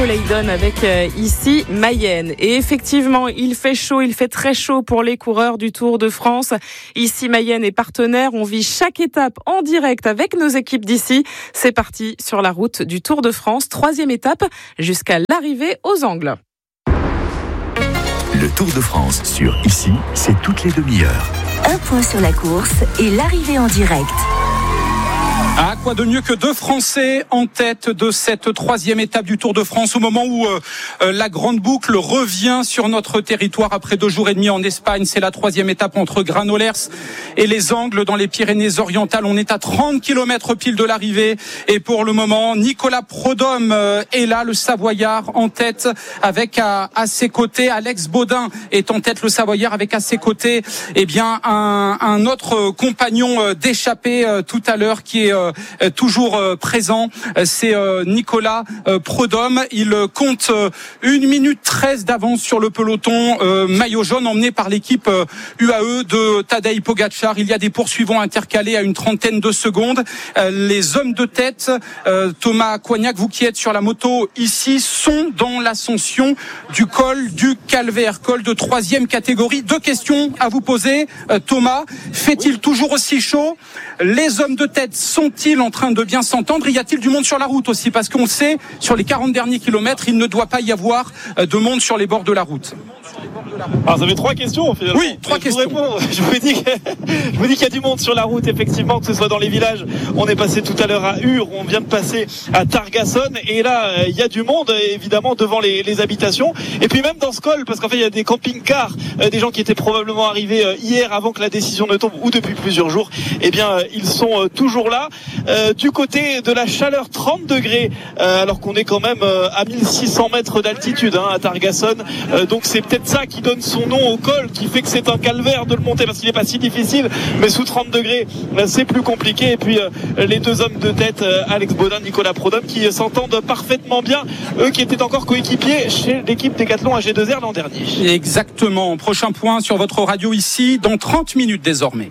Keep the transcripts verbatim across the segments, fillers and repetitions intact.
Coleydon avec euh, ici Mayenne. Et effectivement, il fait chaud, il fait très chaud pour les coureurs du Tour de France. Ici Mayenne est partenaire, on vit chaque étape en direct avec nos équipes d'ici. C'est parti sur la route du Tour de France, troisième étape jusqu'à l'arrivée aux Angles. Le Tour de France sur Ici, c'est toutes les demi-heures. Un point sur la course et l'arrivée en direct. Ah, quoi de mieux que deux Français en tête de cette troisième étape du Tour de France au moment où euh, la grande boucle revient sur notre territoire après deux jours et demi en Espagne. C'est la troisième étape entre Granollers et les Angles dans les Pyrénées-Orientales. On est à trente kilomètres pile de l'arrivée et pour le moment, Nicolas Prudhomme euh, est là, le Savoyard en tête avec à, à ses côtés, Alex Baudin est en tête, le Savoyard avec à ses côtés, eh bien un, un autre compagnon euh, d'échappée euh, tout à l'heure qui est euh, Euh, toujours euh, présent, c'est euh, Nicolas euh, Prudhomme. Il euh, compte euh, une minute treize d'avance sur le peloton, euh, maillot jaune emmené par l'équipe euh, U A E de Tadej Pogačar. Il y a des poursuivants intercalés à une trentaine de secondes. Euh, les hommes de tête, euh, Thomas Coignac, vous qui êtes sur la moto ici, sont dans l'ascension du col du Calvaire, col de troisième catégorie. Deux questions à vous poser, euh, Thomas. Fait-il toujours aussi chaud? Les hommes de tête sont-ils en train de bien s'entendre? Y a-t-il du monde sur la route aussi? Parce qu'on sait, sur les quarante derniers kilomètres, il ne doit pas y avoir de monde sur les bords de la route. Alors, vous avez trois questions finalement. Oui, trois je questions. Vous réponds. Je vous dis que, je vous dis qu'il y a du monde sur la route, effectivement, que ce soit dans les villages. On est passé tout à l'heure à Ur, on vient de passer à Targassonne, et là, il y a du monde, évidemment, devant les, les habitations. Et puis même dans ce col, parce qu'en fait, il y a des camping-cars, euh, des gens qui étaient probablement arrivés euh, hier avant que la décision ne tombe, ou depuis plusieurs jours. Eh bien, euh, ils sont euh, toujours là. Euh, du côté de la chaleur, trente degrés, euh, alors qu'on est quand même euh, à mille six cents mètres d'altitude, hein, à Targassonne. Euh, donc c'est peut-être ça qui donne son nom au col, qui fait que c'est un calvaire de le monter, parce qu'il n'est pas si difficile, mais sous trente degrés, c'est plus compliqué. Et puis euh, les deux hommes de tête, euh, Alex Baudin, Nicolas Prudhomme, qui s'entendent parfaitement bien, eux qui étaient encore coéquipiers chez l'équipe Décathlon A G deux R l'an dernier. Exactement. Prochain point sur votre radio ici, dans trente minutes désormais.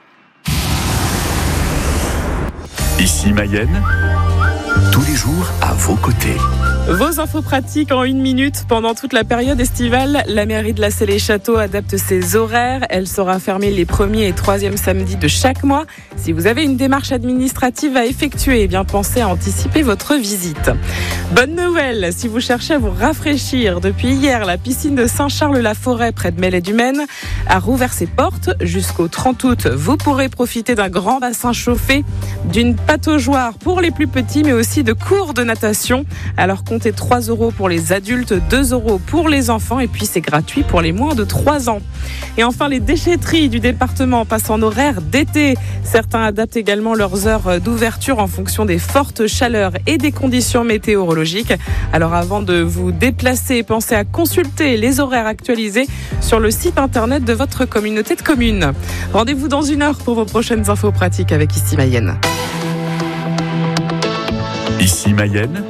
Ici Mayenne, tous les jours à vos côtés. Vos infos pratiques en une minute. Pendant toute la période estivale, la mairie de La Celle-et-Château adapte ses horaires. Elle sera fermée les premiers et troisièmes samedis de chaque mois. Si vous avez une démarche administrative à effectuer, eh bien pensez à anticiper votre visite. Bonne nouvelle, si vous cherchez à vous rafraîchir, depuis hier, la piscine de Saint-Charles-la-Forêt près de Melay-du-Maine a rouvert ses portes. Jusqu'au trente août, vous pourrez profiter d'un grand bassin chauffé, d'une pataugeoire pour les plus petits, mais aussi de cours de natation. Alors comptez trois euros pour les adultes, deux euros pour les enfants, et puis c'est gratuit pour les moins de trois ans. Et enfin, les déchetteries du département passent en horaire d'été. Certains adaptent également leurs heures d'ouverture en fonction des fortes chaleurs et des conditions météorologiques. Alors avant de vous déplacer, pensez à consulter les horaires actualisés sur le site internet de votre communauté de communes. Rendez-vous dans une heure pour vos prochaines infos pratiques avec Ici Mayenne. Ici Mayenne,